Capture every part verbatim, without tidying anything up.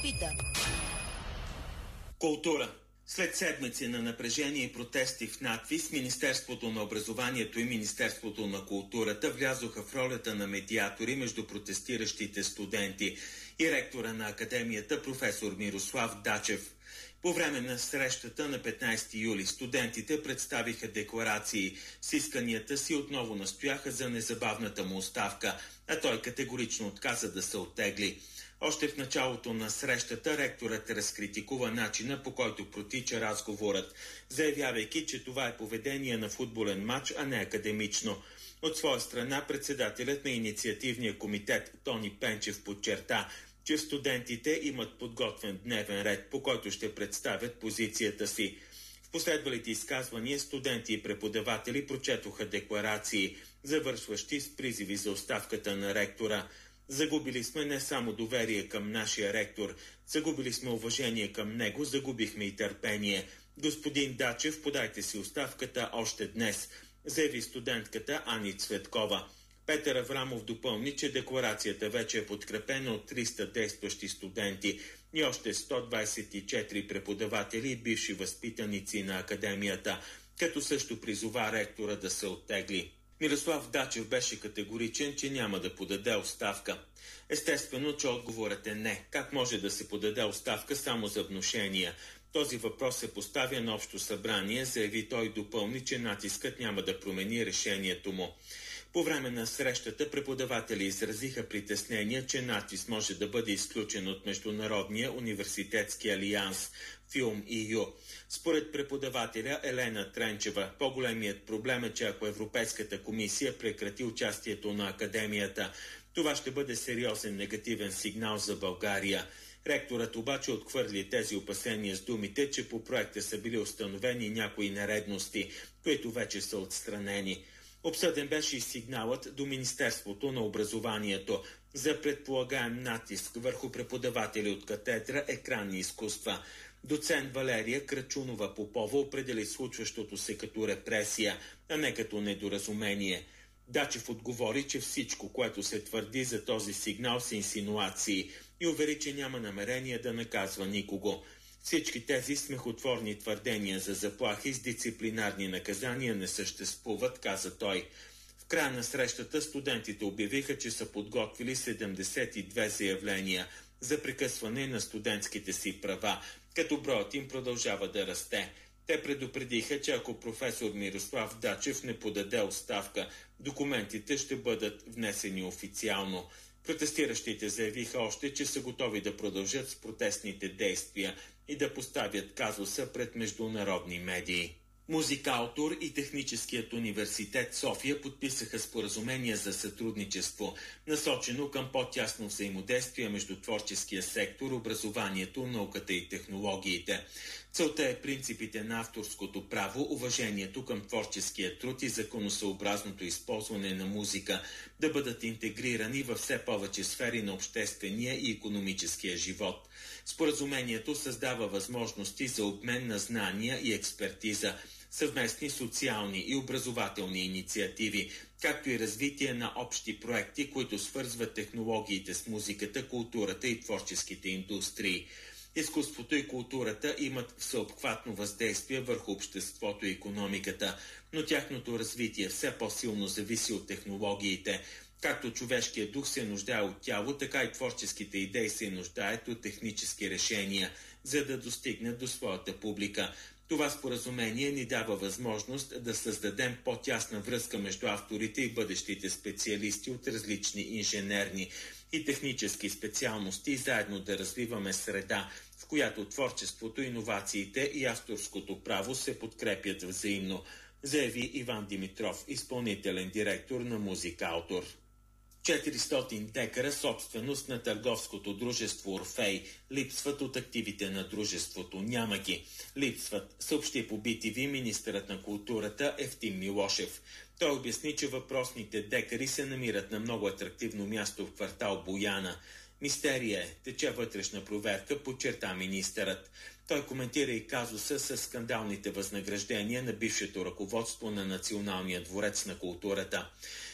пита. Култура. След седмици на напрежение и протести в надвис, Министерството на образованието и Министерството на културата влязоха в ролята на медиатори между протестиращите студенти и ректора на академията професор Мирослав Дачев. По време на срещата на петнайсети юли студентите представиха декларации. С исканията си отново настояха за незабавната му оставка, а той категорично отказа да се оттегли. Още в началото на срещата ректорът разкритикува начина, по който протича разговорът, заявявайки, че това е поведение на футболен матч, а не академично. От своя страна председателят на инициативния комитет Тони Пенчев подчерта, че студентите имат подготвен дневен ред, по който ще представят позицията си. В последвалите изказвания студенти и преподаватели прочетоха декларации, завършващи с призиви за оставката на ректора. Загубили сме не само доверие към нашия ректор, загубили сме уважение към него, загубихме и търпение. Господин Дачев, подайте си оставката още днес, заяви студентката Ани Цветкова. Петър Аврамов допълни, че декларацията вече е подкрепена от триста действащи студенти и още сто двайсет и четири преподаватели и бивши възпитаници на академията, като също призова ректора да се оттегли. Мирослав Дачев беше категоричен, че няма да подаде оставка. Естествено, че отговорът е не. Как може да се подаде оставка само за внушения? Този въпрос се поставя на общо събрание, заяви той, допълни, че натискът няма да промени решението му. По време на срещата преподаватели изразиха притеснения, че натиск може да бъде изключен от Международния университетски алианс Филм и ю. Според преподавателя Елена Тренчева, по-големият проблем е, че ако Европейската комисия прекрати участието на академията, това ще бъде сериозен негативен сигнал за България. Ректорът обаче отхвърли тези опасения с думите, че по проекта са били установени някои нередности, които вече са отстранени. Обсъден беше и сигналът до Министерството на образованието за предполагаем натиск върху преподаватели от катедра екранни изкуства. Доцент Валерия Крачунова-Попова определи случващото се като репресия, а не като недоразумение. Дачев отговори, че всичко, което се твърди за този сигнал, са инсинуации и увери, че няма намерение да наказва никого. Всички тези смехотворни твърдения за заплахи с дисциплинарни наказания не съществуват, каза той. В края на срещата студентите обявиха, че са подготвили седемдесет и две заявления за прекъсване на студентските си права, като броят им продължава да расте. Те предупредиха, че ако професор Мирослав Дачев не подаде оставка, документите ще бъдат внесени официално. Протестиращите заявиха още, че са готови да продължат с протестните действия и да поставят казуса пред международни медии. Музикаутор и Техническият университет София подписаха споразумение за сътрудничество, насочено към по-тясно взаимодействие между творческия сектор, образованието, науката и технологиите. Целта е принципите на авторското право, уважението към творческия труд и законосъобразното използване на музика да бъдат интегрирани във все повече сфери на обществения и икономическия живот. Споразумението създава възможности за обмен на знания и експертиза, съвместни социални и образователни инициативи, както и развитие на общи проекти, които свързват технологиите с музиката, културата и творческите индустрии. Изкуството и културата имат всеобхватно въздействие върху обществото и икономиката, но тяхното развитие все по-силно зависи от технологиите. Както човешкият дух се нуждае от тяло, така и творческите идеи се нуждаят от технически решения, за да достигнат до своята публика. Това споразумение ни дава възможност да създадем по-тясна връзка между авторите и бъдещите специалисти от различни инженерни и технически специалности и заедно да развиваме среда, в която творчеството, иновациите и авторското право се подкрепят взаимно, заяви Иван Димитров, изпълнителен директор на Музикаутор. четиристотин декара собственост на търговското дружество Орфей липсват от активите на дружеството. Няма ги. Липсват, съобщи по би ти ви министърът на културата Евтим Милошев. Той обясни, че въпросните декари се намират на много атрактивно място в квартал Бояна. Мистерия е, тече вътрешна проверка, подчерта министърът. Той коментира и казуса с скандалните възнаграждения на бившето ръководство на Националния дворец на културата.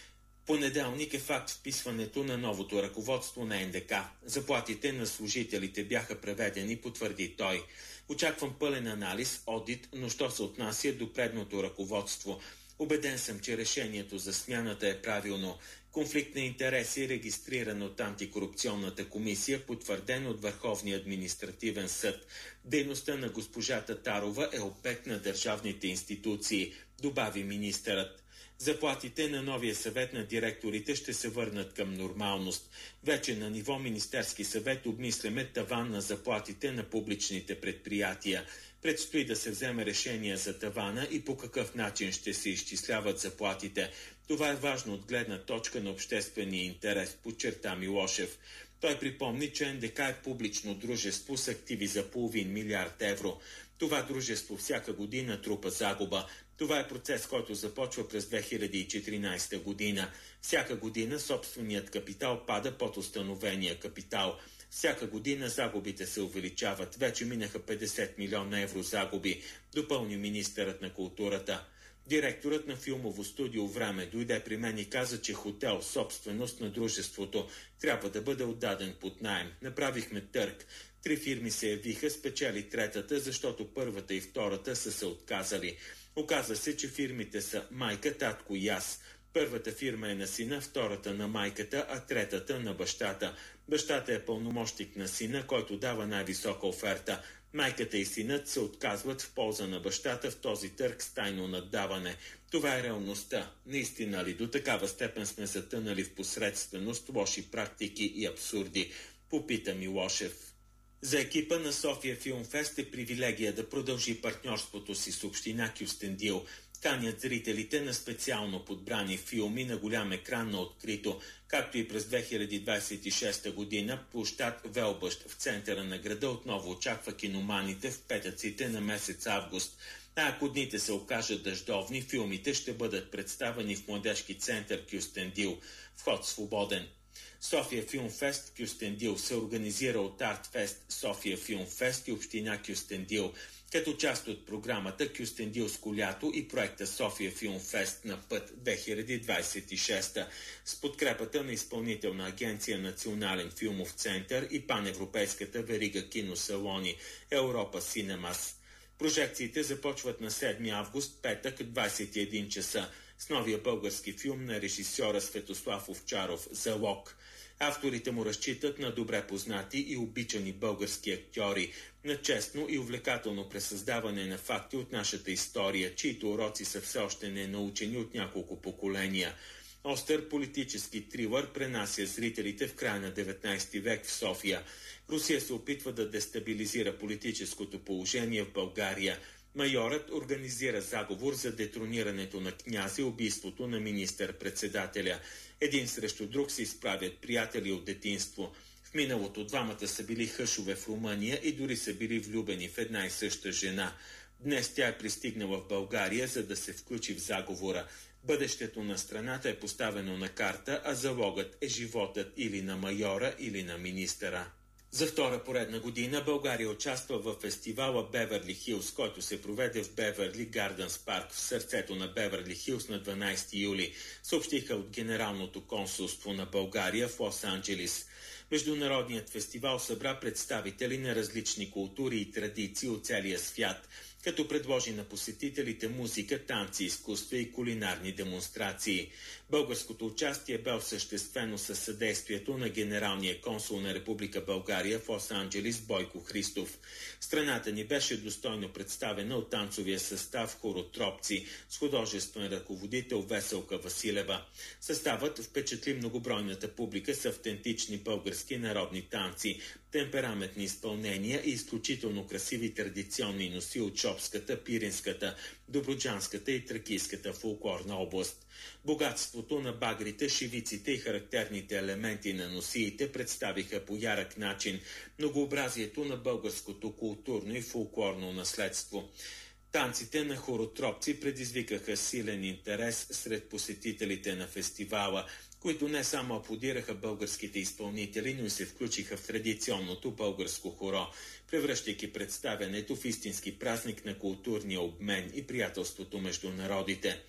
Понеделник е факт вписването на новото ръководство на Ен Де Ка. Заплатите на служителите бяха преведени, потвърди той. Очаквам пълен анализ, одит, но що се отнася до предното ръководство. Убеден съм, че решението за смяната е правилно. Конфликт на интереси, регистриран от антикорупционната комисия, потвърден от Върховния административен съд. Дейността на госпожа Татарова е обект на държавните институции, добави министърът. Заплатите на новия съвет на директорите ще се върнат към нормалност. Вече на ниво Министерски съвет обмисляме таван на заплатите на публичните предприятия. Предстои да се вземе решение за тавана и по какъв начин ще се изчисляват заплатите. Това е важно от гледна точка на обществения интерес, подчерта Милошев. Той припомни, че Ен Де Ка е публично дружество с активи за половин милиард евро. Това дружество всяка година трупа загуба. Това е процес, който започва през две хиляди и четиринадесета година. Всяка година собственият капитал пада под установения капитал. Всяка година загубите се увеличават. Вече минаха петдесет милиона евро загуби, допълни министърът на културата. Директорът на филмово студио Време дойде при мен и каза, че хотел, собственост на дружеството, трябва да бъде отдаден под наем. Направихме търг. Три фирми се явиха, спечели третата, защото първата и втората са се отказали. Оказа се, че фирмите са майка, татко и аз. Първата фирма е на сина, втората на майката, а третата на бащата. Бащата е пълномощник на сина, който дава най-висока оферта. Майката и синът се отказват в полза на бащата в този търг с тайно наддаване. Това е реалността. Наистина ли до такава степен сме затънали в посредственост, лоши практики и абсурди? Попита Милошев. За екипа на София Филмфест е привилегия да продължи партньорството си с община Кюстендил. Канят зрителите на специално подбрани филми на голям екран на открито, както и през две хиляди двадесет и шеста година площад Велбъщ в центъра на града отново очаква киноманите в петъците на месец август. А ако дните се окажат дъждовни, филмите ще бъдат представени в младежки център Кюстендил. Вход свободен. София Филмфест Кюстендил се организира от Артфест София Филмфест и община Кюстендил, като част от програмата Кюстендилско лято и проекта София Филмфест на път две хиляди двадесет и шеста с подкрепата на Изпълнителна агенция Национален филмов център и паневропейската верига киносалони Европа Синемас. Прожекциите започват на седми август, петък, двадесет и един часа, с новия български филм на режисьора Светослав Овчаров «Залог». Авторите му разчитат на добре познати и обичани български актьори, на честно и увлекателно пресъздаване на факти от нашата история, чието уроци са все още не научени от няколко поколения. Остър политически трилър пренася зрителите в края на деветнадесети век в София. Русия се опитва да дестабилизира политическото положение в България. Майорът организира заговор за детронирането на князя и убийството на министър-председателя. Един срещу друг се изправят приятели от детинство. В миналото двамата са били хъшове в Румъния и дори са били влюбени в една и съща жена. Днес тя е пристигнала в България, за да се включи в заговора. Бъдещето на страната е поставено на карта, а залогът е животът или на майора, или на министъра. За втора поредна година България участва в фестивала Беверли Хилс, който се проведе в Беверли Гарденс парк в сърцето на Беверли Хилс на дванадесети юли, съобщиха от Генералното консулство на България в Лос-Анджелис. Международният фестивал събра представители на различни култури и традиции от целия свят, като предложи на посетителите музика, танци, изкуства и кулинарни демонстрации. Българското участие бе осъществено със съдействието на генералния консул на Република България в Лос-Анджелис Бойко Христов. Страната ни беше достойно представена от танцовия състав Хоротропци с художествен ръководител Веселка Василева. Съставът впечатли многобройната публика с автентични български народни танци, темпераментни изпълнения и изключително красиви традиционни носи от Шопската, Пиринската, Добруджанската и Тракийската фолклорна област. Богатството на багрите, шивиците и характерните елементи на носиите представиха по ярък начин многообразието на българското културно и фолклорно наследство. Танците на хоротропци предизвикаха силен интерес сред посетителите на фестивала, които не само аплодираха българските изпълнители, но и се включиха в традиционното българско хоро, превръщайки представянето в истински празник на културния обмен и приятелството между народите.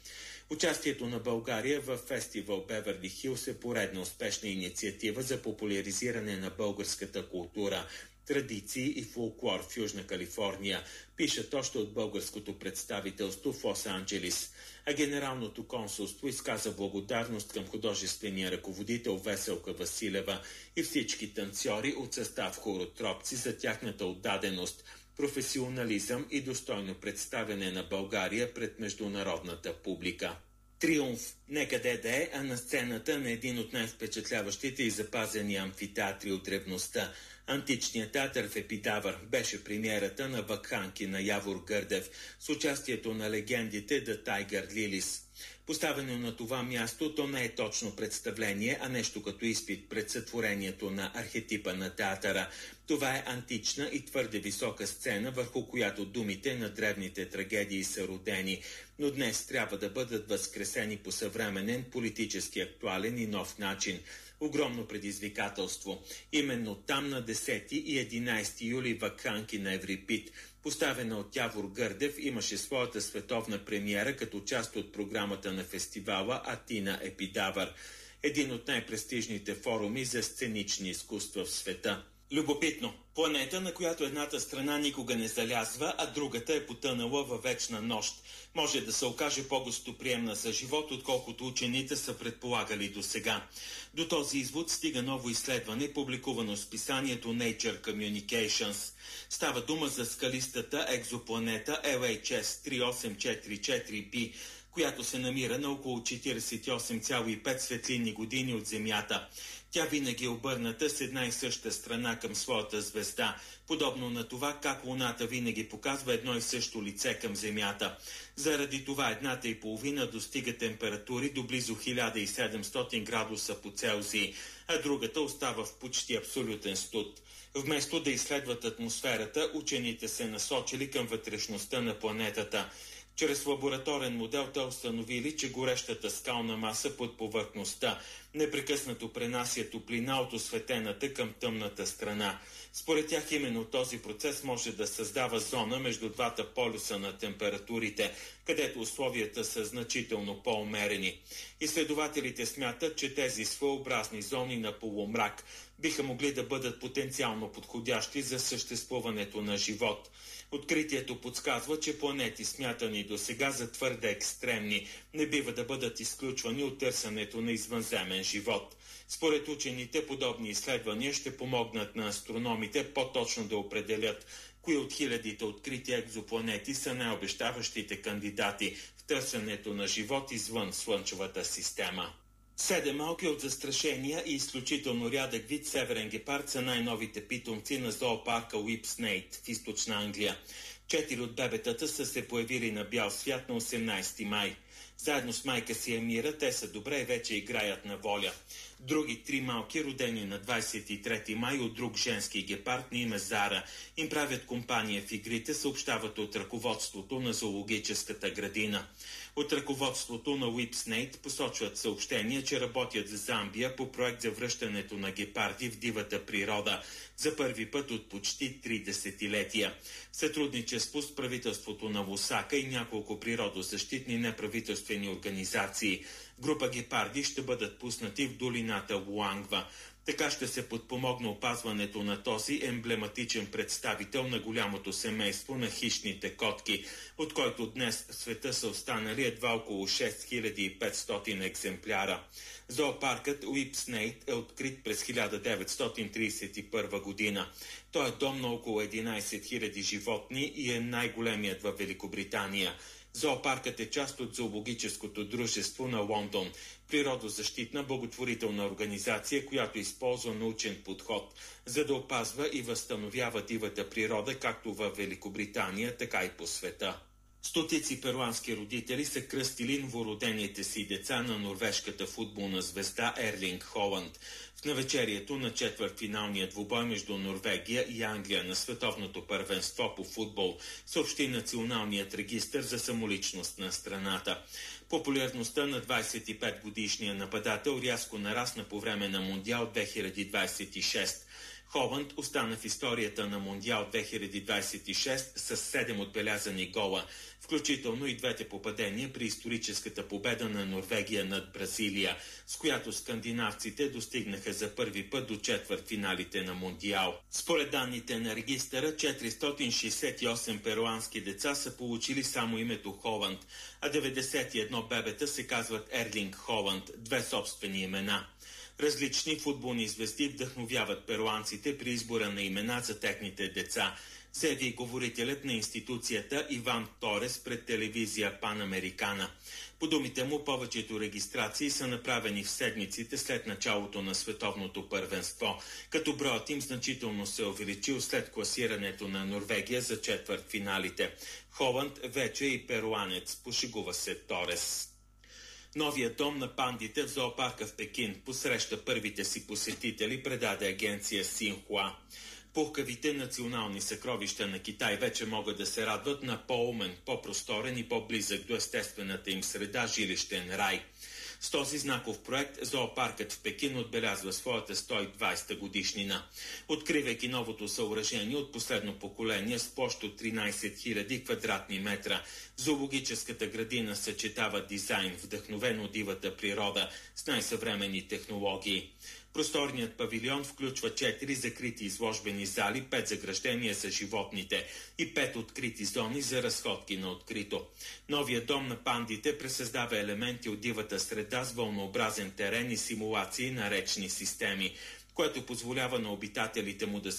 Участието на България в фестивал Беверли Хилс е поредна успешна инициатива за популяризиране на българската култура, традиции и фолклор в Южна Калифорния, пишат още от българското представителство в Лос-Анджелис. А Генералното консулство изказа благодарност към художествения ръководител Веселка Василева и всички танцори от състав Хоротропци за тяхната отдаденост, професионализъм и достойно представяне на България пред международната публика. Триумф некъде да е, а на сцената на един от най-впечатляващите и запазени амфитеатри от древността. Античният театър в Епидавър беше премиерата на Вакханки на Явор Гърдев с участието на легендите The Tiger Lilies. Поставено на това място, то не е точно представление, а нещо като изпит пред сътворението на архетипа на театъра. Това е антична и твърде висока сцена, върху която думите на древните трагедии са родени, но днес трябва да бъдат възкресени по съвременен, политически актуален и нов начин. Огромно предизвикателство. Именно там на десети и единайсети юли Вакханки на Еврипид, поставена от Явор Гърдев, имаше своята световна премиера като част от програмата на фестивала Атина Епидавър, един от най-престижните форуми за сценични изкуства в света. Любопитно. Планета, на която едната страна никога не залязва, а другата е потънала във вечна нощ. Може да се окаже по-гостоприемна за живот, отколкото учените са предполагали до сега. До този извод стига ново изследване, публикувано с писанието Nature Communications. Става дума за скалистата екзопланета Ел Ейч Ес три осем четири четири би, която се намира на около четирийсет и осем цяло и пет светлинни години от Земята. Тя винаги е обърната с една и съща страна към своята звезда, подобно на това как Луната винаги показва едно и също лице към Земята. Заради това едната и половина достига температури до близо хиляда и седемстотин градуса по Целзий, а другата остава в почти абсолютен студ. Вместо да изследват атмосферата, учените се насочили към вътрешността на планетата. Чрез лабораторен модел те установили, че горещата скална маса под повърхността непрекъснато пренася топлина от осветената към тъмната страна. Според тях именно този процес може да създава зона между двата полюса на температурите, където условията са значително по-умерени. Изследователите смятат, че тези своеобразни зони на полумрак биха могли да бъдат потенциално подходящи за съществуването на живот. Откритието подсказва, че планети, смятани до сега за твърде екстремни, не бива да бъдат изключвани от търсенето на извънземен живот. Според учените, подобни изследвания ще помогнат на астрономите по-точно да определят кои от хилядите открити екзопланети са най-обещаващите кандидати в търсенето на живот извън Слънчевата система. Седем малки от застрашения и изключително рядък вид северен гепард са най-новите питомци на зоопарка Уипснейт в източна Англия. Четири от бебетата са се появили на бял свят на осемнайсети май. Заедно с майка си Емира те са добре и вече играят на воля. Други три малки, родени на двайсет и трети май от друг женски гепард на име Зара, им правят компания в игрите, съобщават от ръководството на зоологическата градина. От ръководството на Уипснейт посочват съобщения, че работят за Замбия по проект за връщането на гепарди в дивата природа за първи път от почти три десетилетия. Сътрудничество с правителството на Лусака и няколко природозащитни неправителствени организации. Група гепарди ще бъдат пуснати в долината Луангва. Така ще се подпомогне опазването на този емблематичен представител на голямото семейство на хищните котки, от който днес в света са останали едва около шест хиляди и петстотин екземпляра. Зоопаркът Уипснейт е открит през хиляда деветстотин трийсет и първа година. Той е дом на около единайсет хиляди животни и е най-големият във Великобритания. Зоопаркът е част от зоологическото дружество на Лондон, природозащитна благотворителна организация, която използва научен подход, за да опазва и възстановява дивата природа както в Великобритания, така и по света. Стотици перуански родители са кръстили новородените си деца на норвежката футболна звезда Ерлинг Холанд в навечерието на четвъртфиналния двубой между Норвегия и Англия на световното първенство по футбол, съобщи Националният регистър за самоличност на страната. Популярността на двайсет и пет годишния нападател рязко нарасна по време на Мондиал две хиляди двайсет и шеста. Холанд остана в историята на Мондиал две хиляди двадесет и шеста с седем отбелязани гола, включително и двете попадения при историческата победа на Норвегия над Бразилия, с която скандинавците достигнаха за първи път до четвъртфиналите на Мондиал. Според данните на регистъра, четиристотин шейсет и осем перуански деца са получили само името Холанд, а деветдесет и едно бебета се казват Ерлинг Холанд, две собствени имена. Различни футболни звезди вдъхновяват перуанците при избора на имена за техните деца, заяви говорителят на институцията Иван Торес пред телевизия Панамерикана. По думите му, повечето регистрации са направени в седмиците след началото на световното първенство, като броят им значително се увеличил след класирането на Норвегия за четвъртфиналите. Холанд вече е и перуанец, пошегува се Торес. Новият дом на пандите в зоопарка в Пекин посреща първите си посетители, предаде агенция Синхуа. Пухкавите национални съкровища на Китай вече могат да се радват на по-умен, по-просторен и по-близък до естествената им среда жилищен рай. С този знаков проект зоопаркът в Пекин отбелязва своята сто и двадесета годишнина. Откривайки новото съоръжение от последно поколение с площ от тринадесет хиляди квадратни метра, зоологическата градина съчетава дизайн, вдъхновен от дивата природа, с най-съвременни технологии. Просторният павилион включва четири закрити изложбени зали, пет заграждения за животните и пет открити зони за разходки на открито. Новият дом на пандите пресъздава елементи от дивата среда с вълнообразен терен и симулации на речни системи, което позволява на обитателите му да